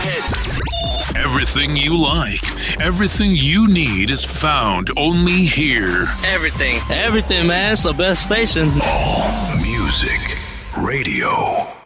Everything you like, everything you need is found only here. Everything, man. It's the best station. All Music Radio.